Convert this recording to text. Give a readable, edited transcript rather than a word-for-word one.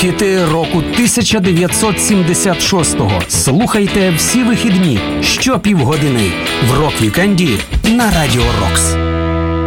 Хіти року 1976-го слухайте всі вихідні щопівгодини в Рок-вікенді на Радіо Рокс.